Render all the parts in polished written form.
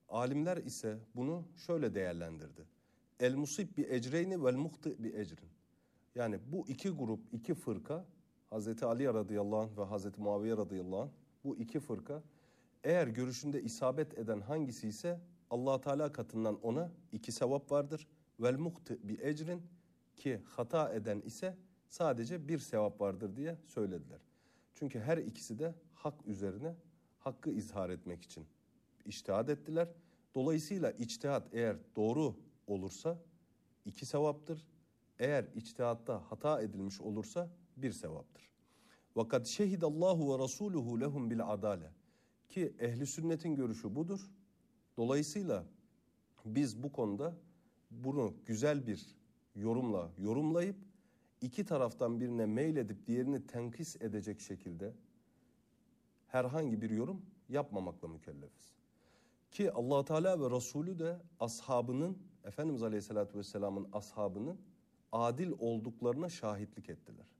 Alimler ise bunu şöyle değerlendirdi. El musib bi ecreyni vel muhti bi ecrin. Yani bu iki grup, iki fırka, Hazreti Ali radıyallahu anh ve Hazreti Muaviye radıyallahu anh, bu iki fırka eğer görüşünde isabet eden hangisi ise Allah Teala katından ona iki sevap vardır. Vel muhti bi ecrin, ki hata eden ise sadece bir sevap vardır diye söylediler. Çünkü her ikisi de hak üzerine hakkı izhar etmek için içtihat ettiler. Dolayısıyla içtihat eğer doğru olursa iki sevaptır. Eğer içtihatta hata edilmiş olursa bir sevaptır. Vakat şehidallahu ve rasuluhu lehum bil adale, ki ehli sünnetin görüşü budur. Dolayısıyla biz bu konuda bunu güzel bir yorumla yorumlayıp iki taraftan birine meyledip diğerini tenkis edecek şekilde herhangi bir yorum yapmamakla mükellefiz. Ki Allah Teala ve Resulü de ashabının, Efendimiz Aleyhisselatü Vesselam'ın ashabının adil olduklarına şahitlik ettiler.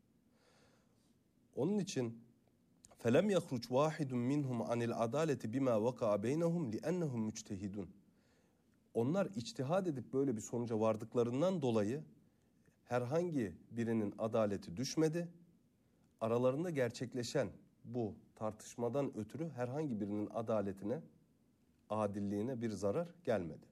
Onun için فَلَمْ يَخْرُجْ وَاحِدٌ مِّنْهُمْ عَنِ الْعَدَالَةِ بِمَا وَقَعَ بَيْنَهُمْ لِأَنَّهُمْ مُجْتَهِدُونَ. Onlar içtihad edip böyle bir sonuca vardıklarından dolayı herhangi birinin adaleti düşmedi. Aralarında gerçekleşen bu tartışmadan ötürü herhangi birinin adaletine, adilliğine bir zarar gelmedi.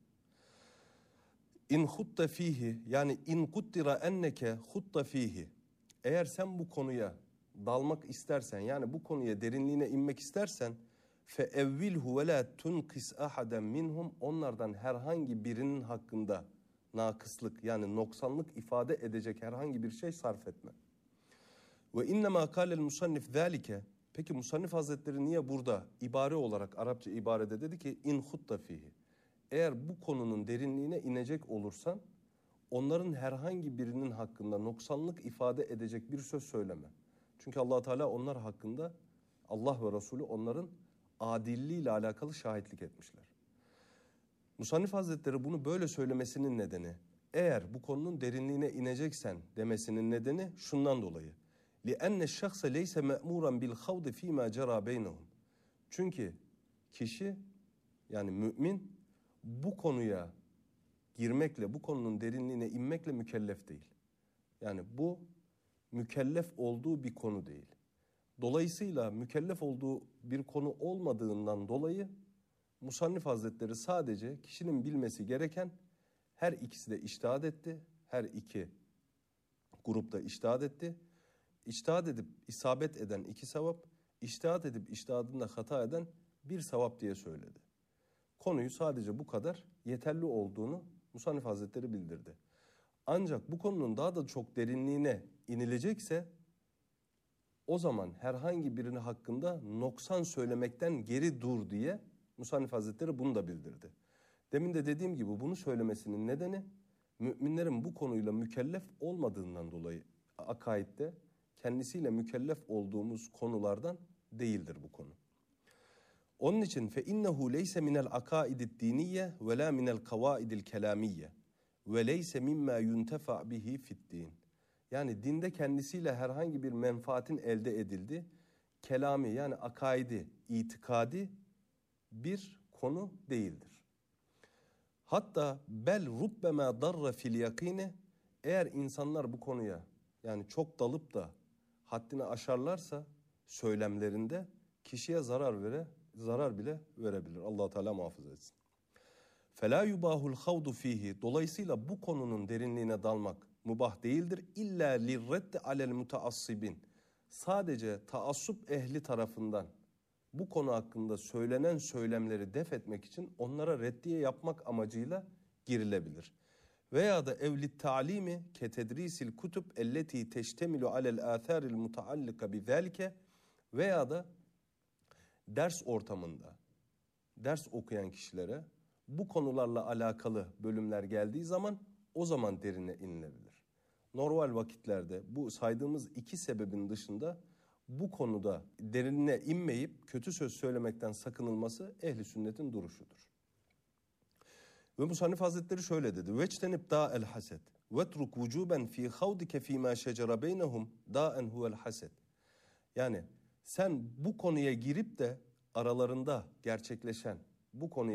İn hutta fihi, yani in kuddira enneke hutta fihi. Eğer sen bu konuya dalmak istersen, yani bu konuya derinliğine inmek istersen, fe evvilhu ve la tunkis ahaden minhum, onlardan herhangi birinin hakkında nakıslık, yani noksanlık ifade edecek herhangi bir şey sarf etme. Ve innema kâlel musannif zâlike. Peki Musannif Hazretleri niye burada ibare olarak, Arapça ibarede dedi ki in hutta fihi. Eğer bu konunun derinliğine inecek olursan onların herhangi birinin hakkında noksanlık ifade edecek bir söz söyleme. Çünkü Allah Teala onlar hakkında, Allah ve Resulü onların adilliğiyle alakalı şahitlik etmişler. Musannif Hazretleri bunu böyle söylemesinin nedeni, eğer bu konunun derinliğine ineceksen demesinin nedeni şundan dolayı. لِأَنَّ الشَّخْصَ لَيْسَ مَأْمُورًا بِالْخَوْضِ ف۪ي مَا جَرَى بَيْنَهُمْ. Çünkü kişi, yani mümin, bu konuya girmekle, bu konunun derinliğine inmekle mükellef değil. Yani bu mükellef olduğu bir konu değil. Dolayısıyla mükellef olduğu bir konu olmadığından dolayı Musannif Hazretleri sadece kişinin bilmesi gereken, her ikisi de içtihat etti. Her iki grupta içtihat etti. İçtihat edip isabet eden iki sevap, içtihat edip içtihadında hata eden bir sevap diye söyledi. Konuyu sadece bu kadar yeterli olduğunu Musannif Hazretleri bildirdi. Ancak bu konunun daha da çok derinliğine inilecekse o zaman herhangi birini hakkında noksan söylemekten geri dur diye Musannif Hazretleri bunu da bildirdi. Demin de dediğim gibi bunu söylemesinin nedeni müminlerin bu konuyla mükellef olmadığından dolayı, akaidde kendisiyle mükellef olduğumuz konulardan değildir bu konu. Onun için fe innehu leyse minel akaidid diniye ve la minel kavaidil kelamiye ve leyse mimma yuntefa bihi fid din. Yani dinde kendisiyle herhangi bir menfaatin elde edildi, kelami yani akaidi, itikadi bir konu değildir. Hatta bel rubbema darra fil yakine, eğer insanlar bu konuya yani çok dalıp da haddini aşarlarsa söylemlerinde kişiye zarar bile verebilir. Allah Teala muhafaza etsin. Fela yubahul havdu fihi. Dolayısıyla bu konunun derinliğine dalmak mubah değildir. İlla lirreddi alel mutaassibin. Sadece taassup ehli tarafından bu konu hakkında söylenen söylemleri def etmek için onlara reddiye yapmak amacıyla girilebilir. Veya da evlit ta'limi ke tedrisil kutub elleti teştemilu alel atharil mutaallika bizalike, veya da ders ortamında ders okuyan kişilere bu konularla alakalı bölümler geldiği zaman o zaman derine inilebilir. Normal vakitlerde bu saydığımız iki sebebin dışında bu konuda derinine inmeyip kötü söz söylemekten sakınılması ehli sünnetin duruşudur. Ve Musannif Hazretleri şöyle dedi. Veçtenib da'el haset vetruk vücuben fi havdike fîmâ şecere beynehum da'en huvel haset. Yani sen bu konuya girip de aralarında gerçekleşen bu konuya